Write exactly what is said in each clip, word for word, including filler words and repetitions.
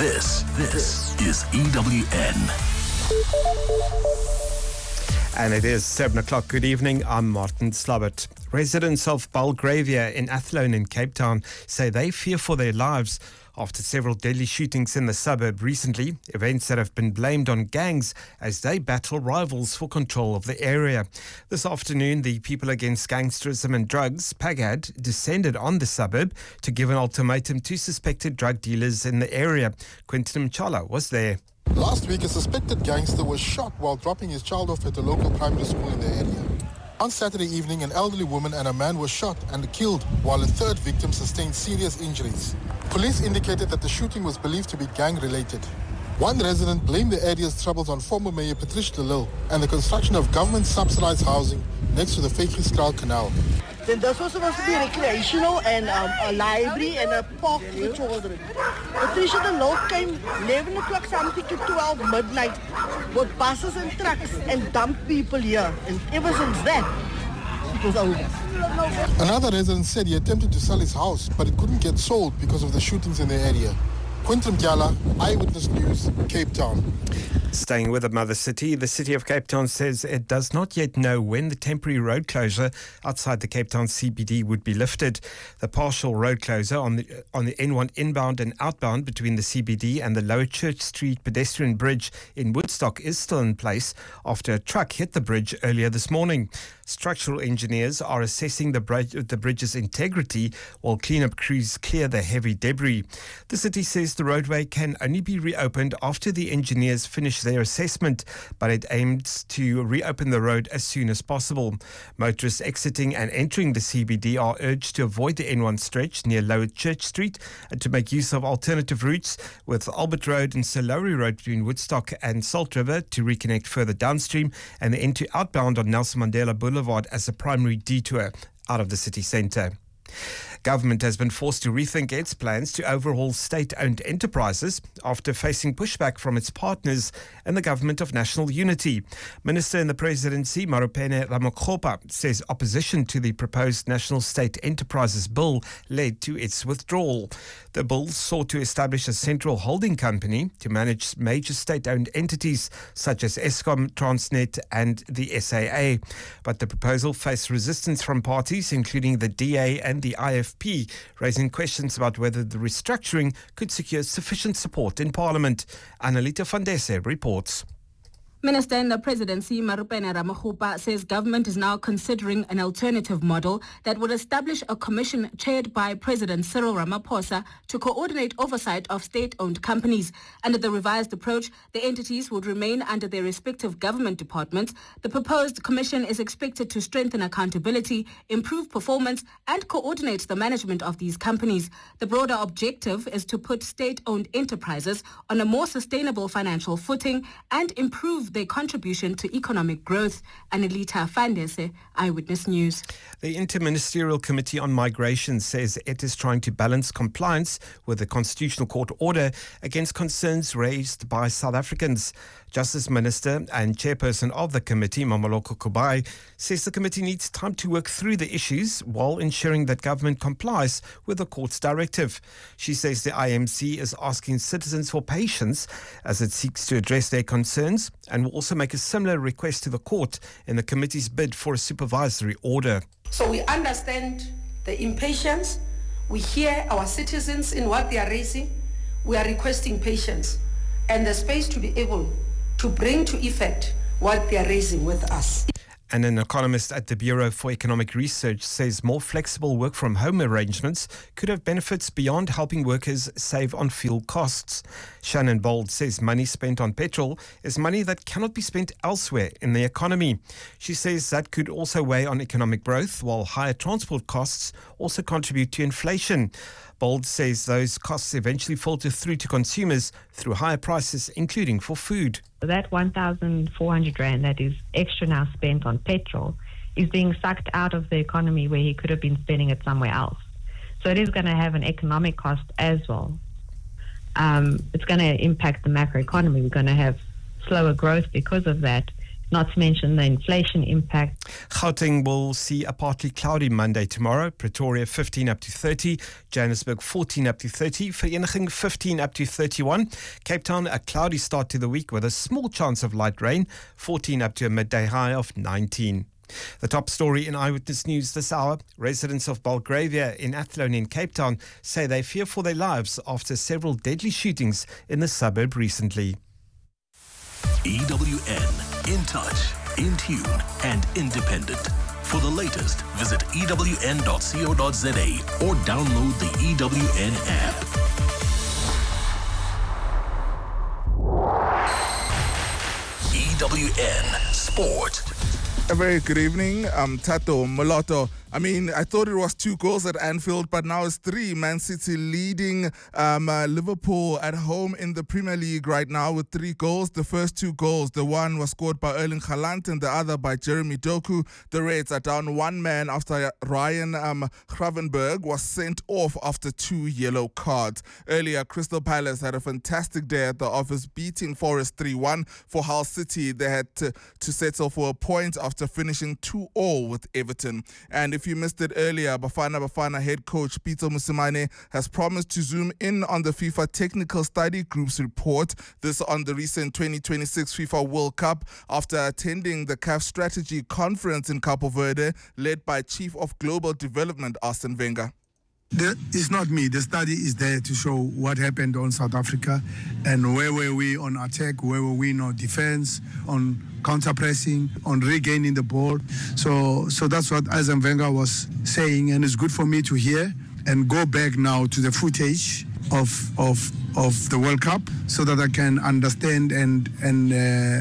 This, this is E W N. And it is seven o'clock. Good evening. I'm Martin Slabbert. Residents of Belgravia in Athlone in Cape Town say they fear for their lives after several deadly shootings in the suburb recently, events that have been blamed on gangs as they battle rivals for control of the area. This afternoon, the People Against Gangsterism and Drugs, PAGAD, descended on the suburb to give an ultimatum to suspected drug dealers in the area. Quentin Mchala was there. Last week, a suspected gangster was shot while dropping his child off at a local primary school in the area. On Saturday evening, an elderly woman and a man were shot and killed, while a third victim sustained serious injuries. Police indicated that the shooting was believed to be gang-related. One resident blamed the area's troubles on former Mayor Patricia de Lille and the construction of government-subsidized housing next to the Fairrieskraal Canal. Then this was supposed to be recreational and um, a library and a park for children. Patricia de Lille came eleven o'clock something to twelve midnight with buses and trucks and dumped people here. And ever since that, it was over. Another resident said he attempted to sell his house, but it couldn't get sold because of the shootings in the area. Quentin Mchala, Eyewitness News, Cape Town. Staying with the mother city, the city of Cape Town says it does not yet know when the temporary road closure outside the Cape Town C B D would be lifted. The partial road closure on the on the N one inbound and outbound between the C B D and the Lower Church Street pedestrian bridge in Woodstock is still in place after a truck hit the bridge earlier this morning. Structural engineers are assessing the, bridge, the bridge's integrity while cleanup crews clear the heavy debris. The city says the roadway can only be reopened after the engineers finish their assessment, but it aims to reopen the road as soon as possible. Motorists exiting and entering the C B D are urged to avoid the N one stretch near Lower Church Street and to make use of alternative routes with Albert Road and Solari Road between Woodstock and Salt River to reconnect further downstream, and the into outbound on Nelson Mandela Boulevard as a primary detour out of the city centre. Government has been forced to rethink its plans to overhaul state-owned enterprises after facing pushback from its partners and the Government of National Unity. Minister in the Presidency, Marupene Ramakgopa, says opposition to the proposed National State Enterprises Bill led to its withdrawal. The bill sought to establish a central holding company to manage major state-owned entities such as Eskom, Transnet and the S A A. But the proposal faced resistance from parties including the D A and the I F P, raising questions about whether the restructuring could secure sufficient support in Parliament. Annalita Fandese reports. Minister in the Presidency, Marupene Ramakgopa, says government is now considering an alternative model that would establish a commission chaired by President Cyril Ramaphosa to coordinate oversight of state-owned companies. Under the revised approach, the entities would remain under their respective government departments. The proposed commission is expected to strengthen accountability, improve performance, and coordinate the management of these companies. The broader objective is to put state-owned enterprises on a more sustainable financial footing and improve their contribution to economic growth. Annalita Fandese, Eyewitness News. The Interministerial Committee on Migration says it is trying to balance compliance with the Constitutional Court order against concerns raised by South Africans. Justice Minister and Chairperson of the committee, Mamaloko Kubai, says the committee needs time to work through the issues while ensuring that government complies with the court's directive. She says the I M C is asking citizens for patience as it seeks to address their concerns and will also make a similar request to the court in the committee's bid for a supervisory order. So we understand the impatience. We hear our citizens in what they are raising. We are requesting patience and the space to be able to bring to effect what they are raising with us. And an economist at the Bureau for Economic Research says more flexible work-from-home arrangements could have benefits beyond helping workers save on fuel costs. Shannon Bold says money spent on petrol is money that cannot be spent elsewhere in the economy. She says that could also weigh on economic growth, while higher transport costs also contribute to inflation. Bold says those costs eventually filter through to consumers through higher prices, including for food. That one thousand four hundred rand that is extra now spent on petrol is being sucked out of the economy where he could have been spending it somewhere else. So it is going to have an economic cost as well. Um, it's going to impact the macroeconomy. We're going to have slower growth because of that. not to mention the inflation impact. Gauteng will see a partly cloudy Monday tomorrow. Pretoria fifteen up to thirty. Johannesburg fourteen up to thirty. Vereniging fifteen up to thirty-one. Cape Town a cloudy start to the week with a small chance of light rain. fourteen up to a midday high of nineteen. The top story in Eyewitness News this hour. Residents of Belgravia in Athlone in Cape Town say they fear for their lives after several deadly shootings in the suburb recently. E W N, in touch, in tune and independent. For the latest, visit E W N dot co dot za or download the E W N app. E W N Sport. A very good evening. I'm Tato Moloto. I mean, I thought it was two goals at Anfield, but now it's three. Man City leading um, uh, Liverpool at home in the Premier League right now with three goals. The first two goals, the one was scored by Erling Haaland and the other by Jeremy Doku. The Reds are down one man after Ryan um, Gravenberg was sent off after two yellow cards. Earlier, Crystal Palace had a fantastic day at the office, beating Forest three one. For Hull City, they had to, to settle for a point after finishing two all with Everton. And if If you missed it earlier, Bafana Bafana head coach Peter Mosimane has promised to zoom in on the FIFA Technical Study Group's report. This on the recent twenty twenty-six FIFA World Cup after attending the C A F Strategy Conference in Cabo Verde, led by Chief of Global Development Arsene Wenger. The, it's not me. The study is there to show what happened on South Africa and where were we on attack, where were we on defense, on counter-pressing, on regaining the ball. So so that's what Arsene Wenger was saying, and it's good for me to hear and go back now to the footage of of of the World Cup so that I can understand and, and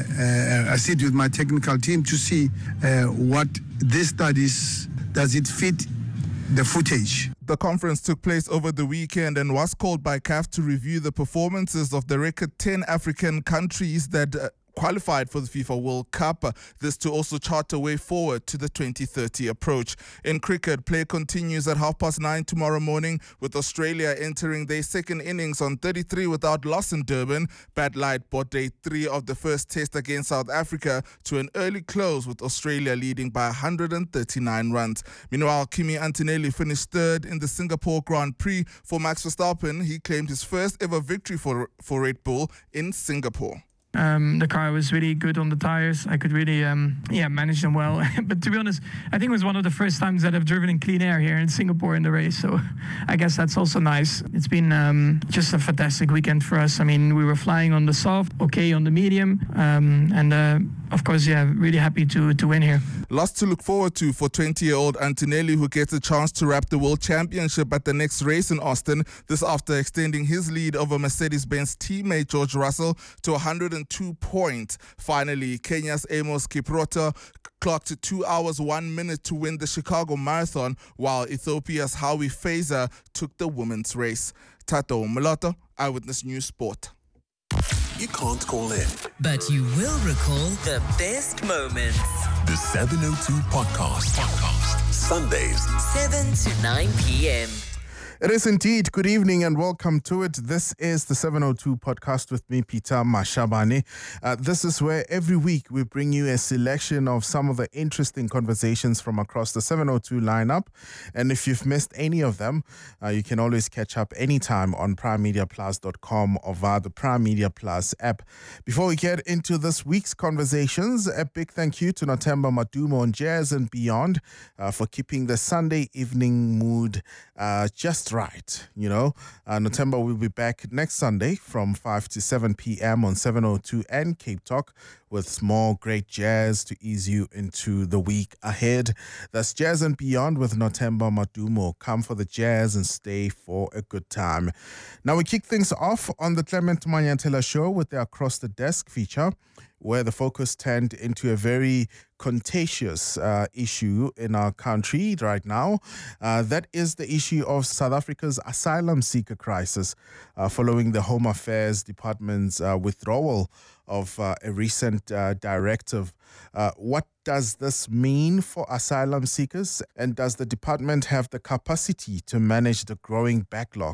uh, uh, I sit with my technical team to see uh, what these studies, does it fit the footage. The conference took place over the weekend and was called by C A F to review the performances of the record ten African countries that uh, qualified for the FIFA World Cup. Uh, this to also chart a way forward to the twenty thirty approach. In cricket, play continues at half past nine tomorrow morning with Australia entering their second innings on thirty-three without loss in Durban. Bad light brought day three of the first test against South Africa to an early close with Australia leading by one hundred thirty-nine runs. Meanwhile, Kimi Antonelli finished third in the Singapore Grand Prix. For Max Verstappen, he claimed his first ever victory for, for Red Bull in Singapore. Um, the car was really good on the tires. I could really, um, yeah, manage them well. But to be honest, I think it was one of the first times that I've driven in clean air here in Singapore in the race. So I guess that's also nice. It's been um, just a fantastic weekend for us. I mean, we were flying on the soft, okay on the medium, um, and uh, of course, yeah, really happy to to win here. Lots to look forward to for twenty-year-old Antonelli, who gets a chance to wrap the World Championship at the next race in Austin. This after extending his lead over Mercedes-Benz teammate George Russell to one hundred two points. Finally, Kenya's Amos Kiprotich clocked two hours, one minute to win the Chicago Marathon, while Ethiopia's Howie Fazer took the women's race. Tato Moloto, Eyewitness News Sport. You can't call in, but you will recall the best moments. The seven oh two Podcast. Podcast. Sundays, seven to nine p.m. It is indeed. Good evening and welcome to it. This is the seven oh two Podcast with me, Peter Mashabane. Uh, this is where every week we bring you a selection of some of the interesting conversations from across the seven oh two lineup. And if you've missed any of them, uh, you can always catch up anytime on prime media plus dot com or via the Prime Media Plus app. Before we get into this week's conversations, a big thank you to Nothemba Madumo on Jazz and Beyond uh, for keeping the Sunday evening mood uh, just right, you know. Uh, Nothemba will be back next Sunday from five to seven p.m. on seven oh two and Cape Talk with more great jazz to ease you into the week ahead. That's Jazz and Beyond with Nothemba Madumo. Come for the jazz and stay for a good time. Now we kick things off on the Clement Manyantela show with the Across the Desk feature, where the focus turned into a very contentious uh, issue in our country right now. Uh, that is the issue of South Africa's asylum seeker crisis uh, following the Home Affairs Department's uh, withdrawal of uh, a recent uh, directive. Uh, what does this mean for asylum seekers? And does the department have the capacity to manage the growing backlog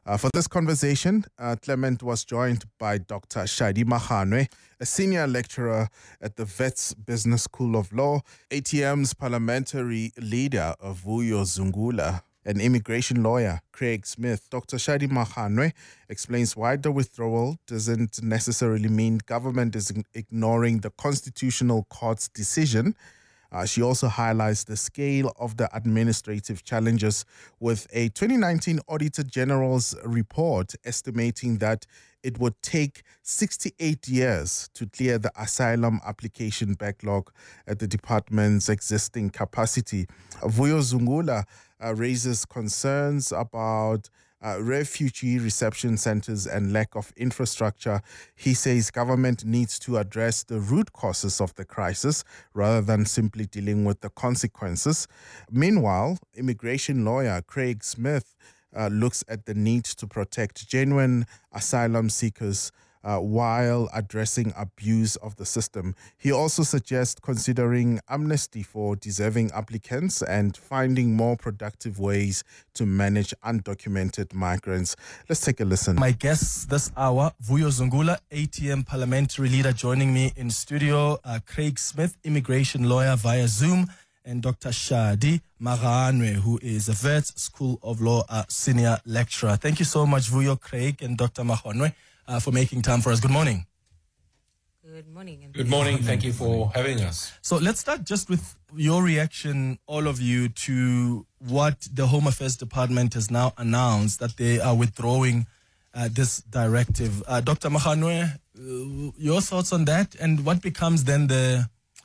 Uh, for this conversation, uh, Clement was joined by Doctor Shadi Maghanwe, a senior lecturer at the Wits Business School of Law, A T M's parliamentary leader, Vuyo Zungula, an immigration lawyer, Craig Smith. Doctor Shadi Maghanwe explains why the withdrawal doesn't necessarily mean government is ignoring the Constitutional Court's decision. Uh, she also highlights the scale of the administrative challenges, with a twenty nineteen Auditor General's report estimating that it would take sixty-eight years to clear the asylum application backlog at the department's existing capacity. Vuyo Zungula uh, raises concerns about Uh, refugee reception centers and lack of infrastructure. He says government needs to address the root causes of the crisis rather than simply dealing with the consequences. Meanwhile, immigration lawyer Craig Smith uh, looks at the need to protect genuine asylum seekers Uh, while addressing abuse of the system. He also suggests considering amnesty for deserving applicants and finding more productive ways to manage undocumented migrants. Let's take a listen. My guests this hour, Vuyo Zungula, A T M parliamentary leader, joining me in studio, uh, Craig Smith, immigration lawyer via Zoom, and Doctor Shadi Maghanwe, who is a Wits School of Law uh, senior lecturer. Thank you so much, Vuyo, Craig, and Doctor Maghanwe, Uh, for making time for us. Good morning. Good morning. Good morning. Thank you for having us. So let's start just with your reaction, all of you, to what the Home Affairs Department has now announced, that they are withdrawing uh, this directive. Uh, Doctor Maghanwe, uh, your thoughts on that, and what becomes then the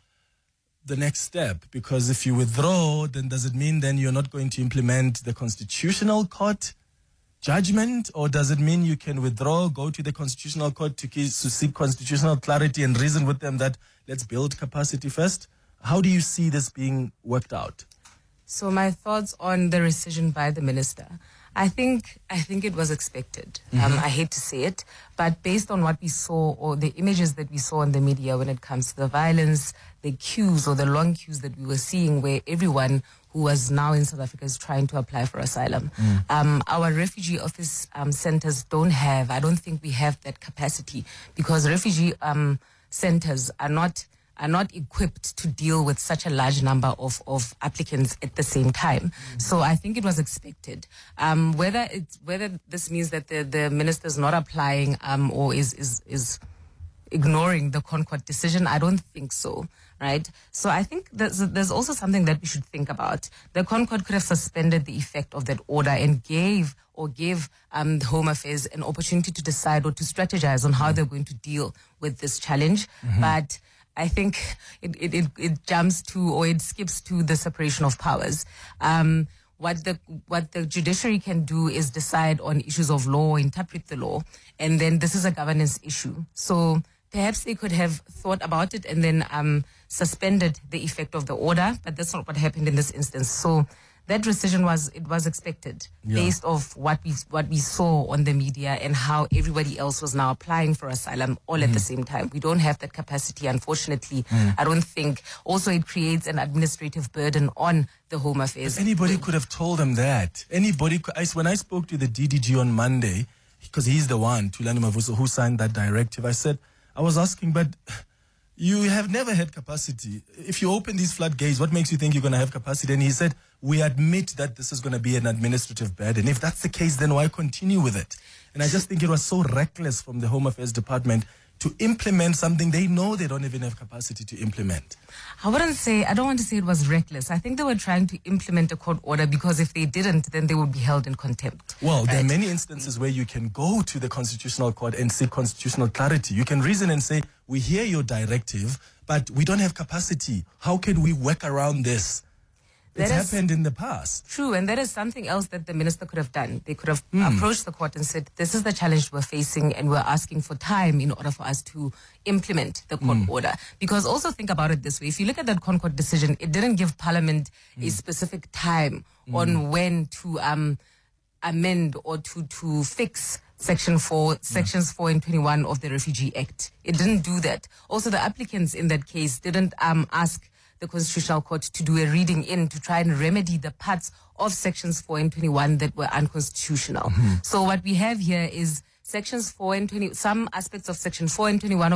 the next step? Because if you withdraw, then does it mean then you're not going to implement the Constitutional Court judgment, or does it mean you can withdraw, go to the Constitutional Court to, to seek constitutional clarity and reason with them that let's build capacity first? How do you see this being worked out? So my thoughts on the rescission by the minister. I think I think it was expected. Mm-hmm. Um, I hate to say it, but based on what we saw, or the images that we saw in the media when it comes to the violence, the queues or the long queues that we were seeing, where everyone who was now in South Africa is trying to apply for asylum. Mm. Um, our refugee office um, centers don't have, I don't think we have that capacity, because refugee um, centers are not are not equipped to deal with such a large number of, of applicants at the same time. Mm. So I think it was expected. Um, whether it's, whether this means that the, the minister is not applying um, or is, is, is ignoring the Concord decision, I don't think so, right? So I think there's, there's also something that we should think about. The Concord could have suspended the effect of that order and gave or gave um, the Home Affairs an opportunity to decide or to strategize on how they're going to deal with this challenge. Mm-hmm. But I think it, it, it, it jumps to, or it skips to, the separation of powers. Um, what the what the judiciary can do is decide on issues of law, interpret the law, and then this is a governance issue. So perhaps they could have thought about it and then um, suspended the effect of the order, but that's not what happened in this instance. So that rescission was it was expected, yeah, based off what we what we saw on the media and how everybody else was now applying for asylum all mm. at the same time. We don't have that capacity, unfortunately. Mm. I don't think. Also, it creates an administrative burden on the Home Affairs. But anybody could have told them that. Anybody could, I, when I spoke to the D D G on Monday, because he's the one, Thulani Mavuso, who signed that directive, I said, I was asking, but you have never had capacity. If you open these floodgates, what makes you think you're going to have capacity? And he said, we admit that this is going to be an administrative burden. If that's the case, then why continue with it? And I just think it was so reckless from the Home Affairs Department to implement something they know they don't even have capacity to implement. I wouldn't say, I don't want to say it was reckless. I think they were trying to implement a court order, because if they didn't, then they would be held in contempt. Well, right? There are many instances where you can go to the Constitutional Court and seek constitutional clarity. You can reason and say, we hear your directive, but we don't have capacity. How can we work around this? It's happened in the past. True, and that is something else that the minister could have done. They could have mm. approached the court and said, this is the challenge we're facing, and we're asking for time in order for us to implement the court mm. order. Because also think about it this way. If you look at that Concord decision, it didn't give Parliament mm. a specific time mm. on when to um, amend or to, to fix Section four, Sections four and twenty-one of the Refugee Act. It didn't do that. Also, the applicants in that case didn't um, ask the Constitutional Court to do a reading in to try and remedy the parts of sections four and twenty-one that were unconstitutional. Mm-hmm. So what we have here is sections four and twenty, some aspects of section four and twenty-one of